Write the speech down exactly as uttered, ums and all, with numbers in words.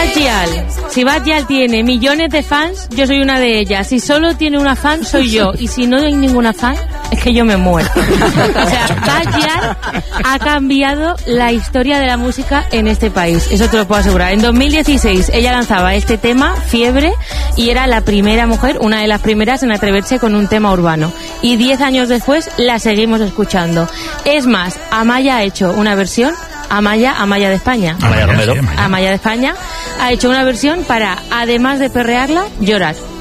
Bad Gyal, si Bad Gyal tiene millones de fans, yo soy una de ellas. Si solo tiene una fan, soy yo. Y si no hay ninguna fan, es que yo me muero. O sea, Bad Gyal ha cambiado la historia de la música en este país. Eso te lo puedo asegurar. En dos mil dieciséis ella lanzaba este tema, Fiebre, y era la primera mujer, una de las primeras en atreverse con un tema urbano. Y diez años después la seguimos escuchando. Es más, Amaya ha hecho una versión, Amaya, Amaya de España. Amaya Romero. Amaya de España ha hecho una versión para, además de perrearla, llorar.